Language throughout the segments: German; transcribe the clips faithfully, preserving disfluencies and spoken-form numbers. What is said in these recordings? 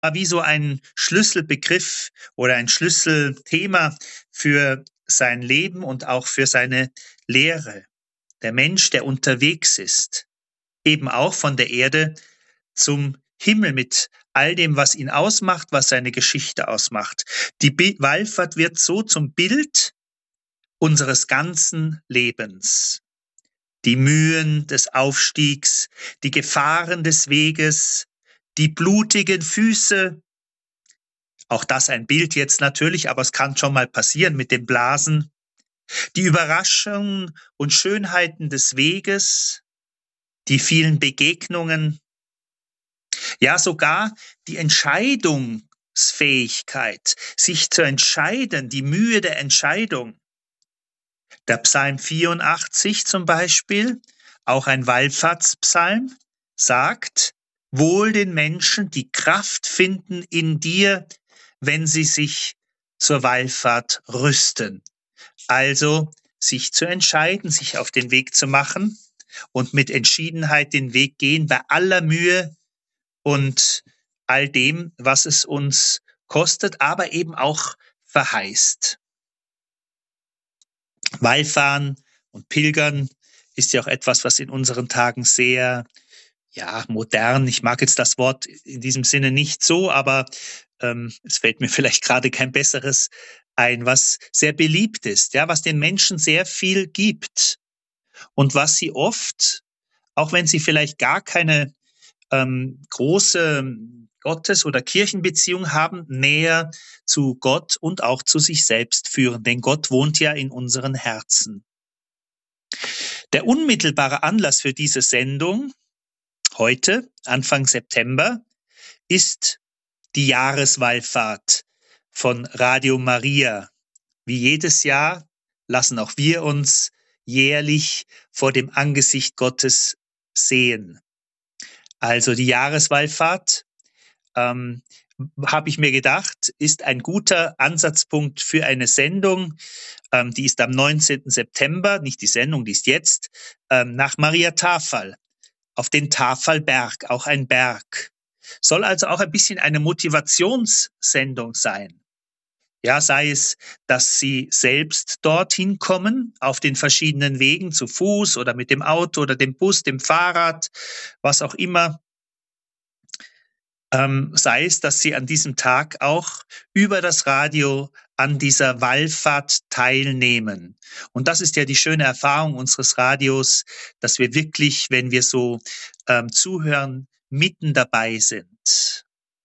wie so ein Schlüsselbegriff oder ein Schlüsselthema für sein Leben und auch für seine Lehre. Der Mensch, der unterwegs ist, eben auch von der Erde zum Himmel mit all dem, was ihn ausmacht, was seine Geschichte ausmacht. Die Wallfahrt wird so zum Bild unseres ganzen Lebens. Die Mühen des Aufstiegs, die Gefahren des Weges, die blutigen Füße, auch das ein Bild jetzt natürlich, aber es kann schon mal passieren mit den Blasen, die Überraschungen und Schönheiten des Weges, die vielen Begegnungen, ja sogar die Entscheidungsfähigkeit, sich zu entscheiden, die Mühe der Entscheidung. Der Psalm vierundachtzig zum Beispiel, auch ein Wallfahrtspsalm, sagt: Wohl den Menschen, die Kraft finden in dir, wenn sie sich zur Wallfahrt rüsten. Also sich zu entscheiden, sich auf den Weg zu machen und mit Entschiedenheit den Weg gehen, bei aller Mühe und all dem, was es uns kostet, aber eben auch verheißt. Wallfahren und Pilgern ist ja auch etwas, was in unseren Tagen sehr, ja, modern, ich mag jetzt das Wort in diesem Sinne nicht so, aber ähm, es fällt mir vielleicht gerade kein besseres ein, was sehr beliebt ist, ja, was den Menschen sehr viel gibt und was sie oft, auch wenn sie vielleicht gar keine ähm, große Gottes- oder Kirchenbeziehung haben, näher zu Gott und auch zu sich selbst führen, denn Gott wohnt ja in unseren Herzen. Der unmittelbare Anlass für diese Sendung heute, Anfang September, ist die Jahreswallfahrt von Radio Maria. Wie jedes Jahr lassen auch wir uns jährlich vor dem Angesicht Gottes sehen. Also die Jahreswallfahrt, ähm, habe ich mir gedacht, ist ein guter Ansatzpunkt für eine Sendung. Ähm, die ist am neunzehnten September, nicht die Sendung, die ist jetzt, ähm, nach Maria Tafal, auf den Tafalberg, auch ein Berg. Soll also auch ein bisschen eine Motivationssendung sein. Ja, sei es, dass Sie selbst dorthin kommen, auf den verschiedenen Wegen, zu Fuß oder mit dem Auto oder dem Bus, dem Fahrrad, was auch immer. Ähm, sei es, dass Sie an diesem Tag auch über das Radio an dieser Wallfahrt teilnehmen. Und das ist ja die schöne Erfahrung unseres Radios, dass wir wirklich, wenn wir so ähm, zuhören, mitten dabei sind.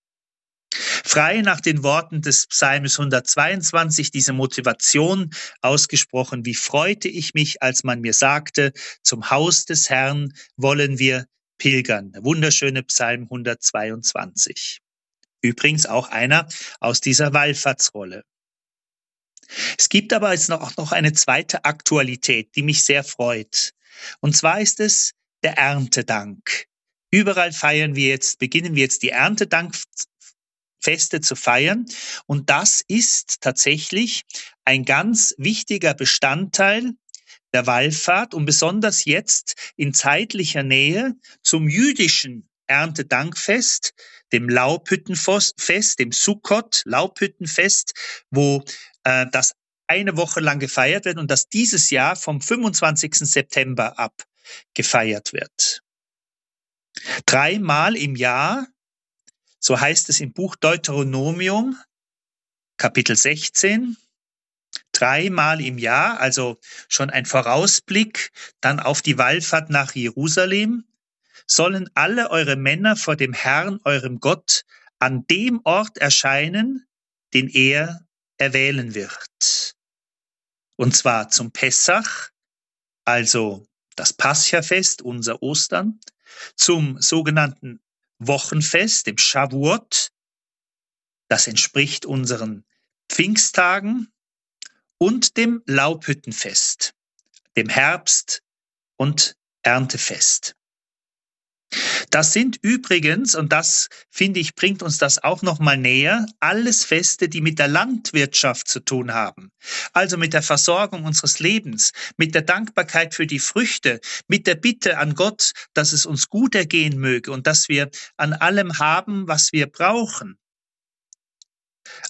Frei nach den Worten des Psalms hundertzweiundzwanzig, diese Motivation ausgesprochen: Wie freute ich mich, als man mir sagte, zum Haus des Herrn wollen wir pilgern. Der wunderschöne Psalm hundertzweiundzwanzig. Übrigens auch einer aus dieser Wallfahrtsrolle. Es gibt aber jetzt noch, auch noch eine zweite Aktualität, die mich sehr freut. Und zwar ist es der Erntedank. Überall feiern wir jetzt, beginnen wir jetzt die Erntedankfeste zu feiern. Und das ist tatsächlich ein ganz wichtiger Bestandteil der Wallfahrt und besonders jetzt in zeitlicher Nähe zum jüdischen Erntedankfest, dem Laubhüttenfest, dem Sukkot, Laubhüttenfest, wo äh, das eine Woche lang gefeiert wird und das dieses Jahr vom fünfundzwanzigsten September ab gefeiert wird. Dreimal im Jahr, so heißt es im Buch Deuteronomium, Kapitel sechzehn, dreimal im Jahr, also schon ein Vorausblick dann auf die Wallfahrt nach Jerusalem, sollen alle eure Männer vor dem Herrn, eurem Gott, an dem Ort erscheinen, den er erwählen wird. Und zwar zum Pessach, also das Paschafest, unser Ostern, zum sogenannten Wochenfest, dem Shavuot, das entspricht unseren Pfingsttagen, und dem Laubhüttenfest, dem Herbst- und Erntefest. Das sind übrigens, und das finde ich, bringt uns das auch noch mal näher, alles Feste, die mit der Landwirtschaft zu tun haben. Also mit der Versorgung unseres Lebens, mit der Dankbarkeit für die Früchte, mit der Bitte an Gott, dass es uns gut ergehen möge und dass wir an allem haben, was wir brauchen.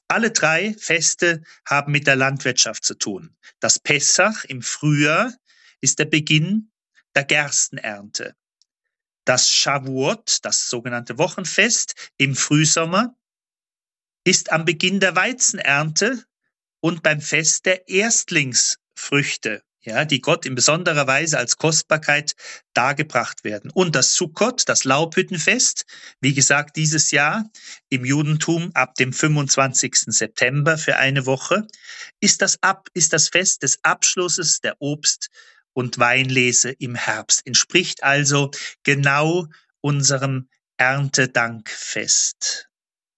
Alle drei Feste haben mit der Landwirtschaft zu tun. Das Pessach im Frühjahr ist der Beginn der Gerstenernte. Das Shavuot, das sogenannte Wochenfest im Frühsommer, ist am Beginn der Weizenernte und beim Fest der Erstlingsfrüchte, ja, die Gott in besonderer Weise als Kostbarkeit dargebracht werden. Und das Sukkot, das Laubhüttenfest, wie gesagt, dieses Jahr im Judentum ab dem fünfundzwanzigsten September für eine Woche, ist das, Ab, ist das Fest des Abschlusses der Obst- und Weinlese im Herbst. Entspricht also genau unserem Erntedankfest.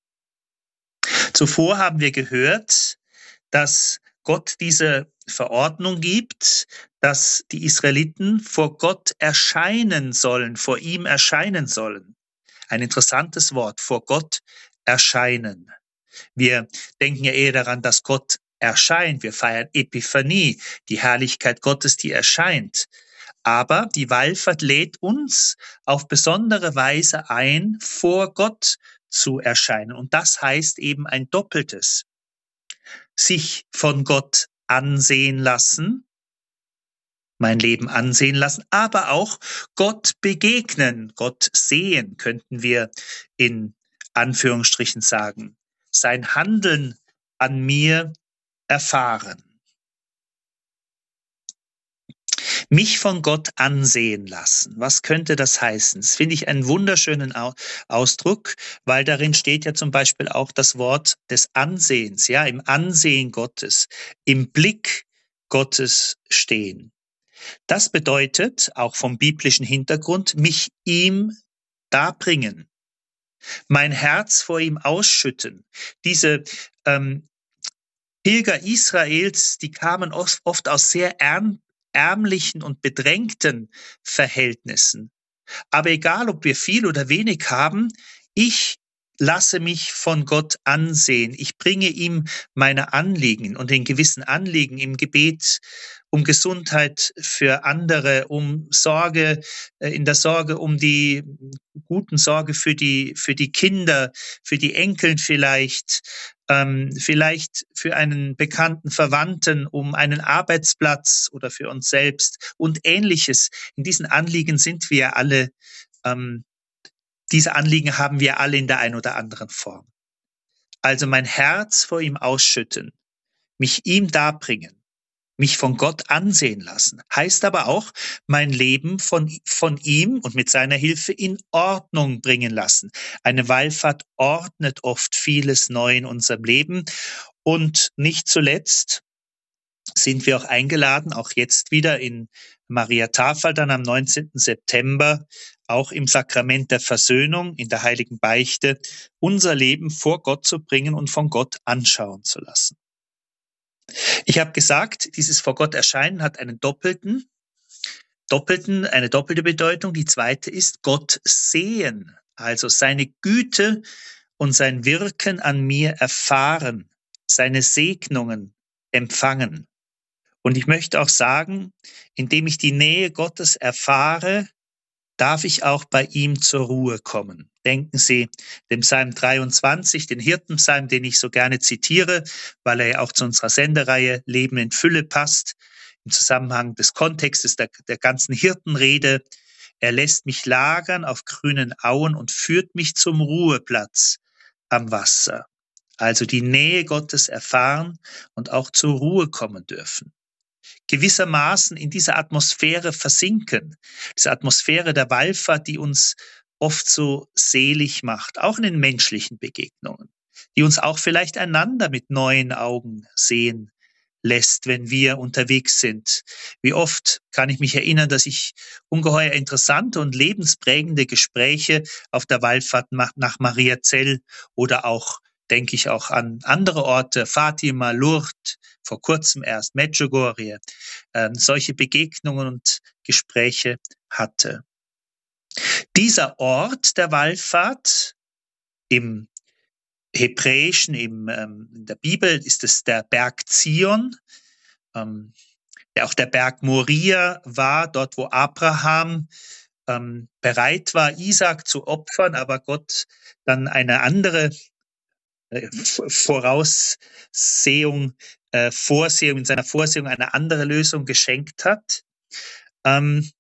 Zuvor haben wir gehört, dass Gott diese Verordnung gibt, dass die Israeliten vor Gott erscheinen sollen, vor ihm erscheinen sollen. Ein interessantes Wort, vor Gott erscheinen. Wir denken ja eher daran, dass Gott erscheint. Wir feiern Epiphanie, die Herrlichkeit Gottes, die erscheint. Aber die Wallfahrt lädt uns auf besondere Weise ein, vor Gott zu erscheinen. Und das heißt eben ein Doppeltes. Sich von Gott ansehen lassen, mein Leben ansehen lassen, aber auch Gott begegnen, Gott sehen, könnten wir in Anführungsstrichen sagen. Sein Handeln an mir erfahren. Mich von Gott ansehen lassen. Was könnte das heißen? Das finde ich einen wunderschönen Ausdruck, weil darin steht ja zum Beispiel auch das Wort des Ansehens, ja, im Ansehen Gottes, im Blick Gottes stehen. Das bedeutet, auch vom biblischen Hintergrund, mich ihm darbringen, mein Herz vor ihm ausschütten. Diese ähm, Pilger Israels, die kamen oft, oft aus sehr ärm, ärmlichen und bedrängten Verhältnissen. Aber egal, ob wir viel oder wenig haben, ich lasse mich von Gott ansehen. Ich bringe ihm meine Anliegen und in gewissen Anliegen im Gebet um Gesundheit für andere, um Sorge, in der Sorge um die guten Sorge für die, für die Kinder, für die Enkeln vielleicht, ähm, vielleicht für einen bekannten Verwandten, um einen Arbeitsplatz oder für uns selbst und Ähnliches. In diesen Anliegen sind wir alle, ähm, diese Anliegen haben wir alle in der einen oder anderen Form. Also mein Herz vor ihm ausschütten, mich ihm darbringen, mich von Gott ansehen lassen, heißt aber auch, mein Leben von, von ihm und mit seiner Hilfe in Ordnung bringen lassen. Eine Wallfahrt ordnet oft vieles neu in unserem Leben. Und nicht zuletzt sind wir auch eingeladen, auch jetzt wieder in Maria Tafel, dann am neunzehnten September, auch im Sakrament der Versöhnung, in der heiligen Beichte, unser Leben vor Gott zu bringen und von Gott anschauen zu lassen. Ich habe gesagt, dieses vor Gott erscheinen hat einen doppelten, doppelten, eine doppelte Bedeutung. Die zweite ist Gott sehen, also seine Güte und sein Wirken an mir erfahren, seine Segnungen empfangen. Und ich möchte auch sagen, indem ich die Nähe Gottes erfahre, darf ich auch bei ihm zur Ruhe kommen. Denken Sie den Psalm dreiundzwanzig, den Hirtenpsalm, den ich so gerne zitiere, weil er ja auch zu unserer Sendereihe Leben in Fülle passt, im Zusammenhang des Kontextes der, der ganzen Hirtenrede. Er lässt mich lagern auf grünen Auen und führt mich zum Ruheplatz am Wasser. Also die Nähe Gottes erfahren und auch zur Ruhe kommen dürfen. Gewissermaßen in dieser Atmosphäre versinken. Diese Atmosphäre der Wallfahrt, die uns oft so selig macht, auch in den menschlichen Begegnungen, die uns auch vielleicht einander mit neuen Augen sehen lässt, wenn wir unterwegs sind. Wie oft kann ich mich erinnern, dass ich ungeheuer interessante und lebensprägende Gespräche auf der Wallfahrt nach Mariazell oder auch, denke ich auch an andere Orte, Fatima, Lourdes, vor kurzem erst Medjugorje, äh, solche Begegnungen und Gespräche hatte. Dieser Ort der Wallfahrt im Hebräischen, im, ähm, in der Bibel ist es der Berg Zion, ähm, der auch der Berg Moria war, dort wo Abraham ähm, bereit war, Isaak zu opfern, aber Gott dann eine andere äh, Voraussehung, äh, Vorsehung, in seiner Vorsehung eine andere Lösung geschenkt hat. Ähm,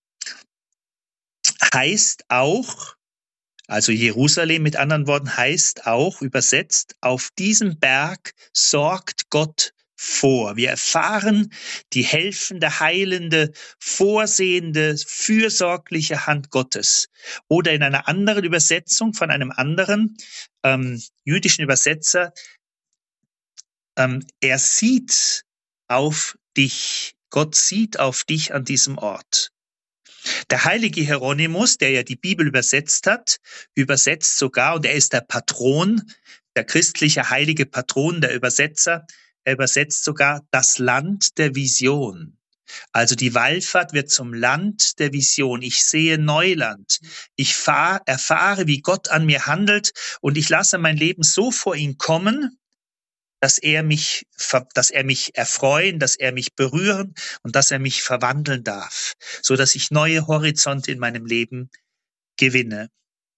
heißt auch, also Jerusalem mit anderen Worten, heißt auch übersetzt, auf diesem Berg sorgt Gott vor. Wir erfahren die helfende, heilende, vorsehende, fürsorgliche Hand Gottes. Oder in einer anderen Übersetzung von einem anderen ähm, jüdischen Übersetzer, ähm, er sieht auf dich. Gott sieht auf dich an diesem Ort. Der heilige Hieronymus, der ja die Bibel übersetzt hat, übersetzt sogar, und er ist der Patron, der christliche heilige Patron, der Übersetzer, er übersetzt sogar das Land der Vision. Also die Wallfahrt wird zum Land der Vision. Ich sehe Neuland. Ich fahr, erfahre, wie Gott an mir handelt, und ich lasse mein Leben so vor ihn kommen, dass er mich, dass er mich erfreuen, dass er mich berühren und dass er mich verwandeln darf, so dass ich neue Horizonte in meinem Leben gewinne.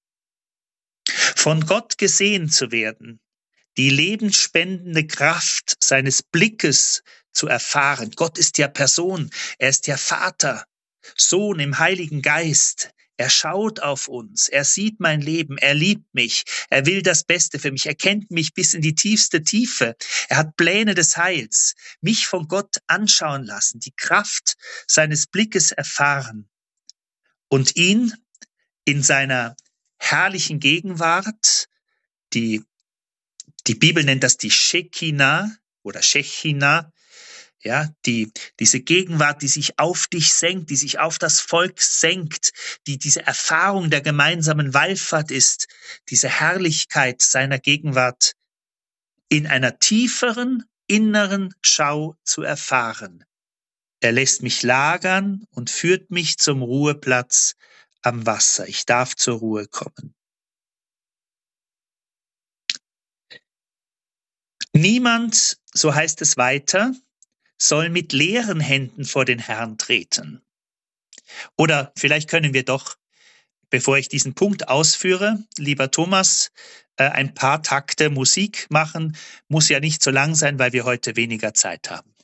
Von Gott gesehen zu werden, die lebensspendende Kraft seines Blickes zu erfahren. Gott ist ja Person, er ist ja Vater, Sohn im Heiligen Geist. Er schaut auf uns, er sieht mein Leben, er liebt mich, er will das Beste für mich, er kennt mich bis in die tiefste Tiefe. Er hat Pläne des Heils, mich von Gott anschauen lassen, die Kraft seines Blickes erfahren und ihn in seiner herrlichen Gegenwart, die, die Bibel nennt das die Shekinah oder Shechinah, ja, die, diese Gegenwart, die sich auf dich senkt, die sich auf das Volk senkt, die diese Erfahrung der gemeinsamen Wallfahrt ist, diese Herrlichkeit seiner Gegenwart in einer tieferen, inneren Schau zu erfahren. Er lässt mich lagern und führt mich zum Ruheplatz am Wasser. Ich darf zur Ruhe kommen. Niemand, so heißt es weiter, soll mit leeren Händen vor den Herrn treten. Oder vielleicht können wir doch, bevor ich diesen Punkt ausführe, lieber Thomas, ein paar Takte Musik machen. Muss ja nicht so lang sein, weil wir heute weniger Zeit haben.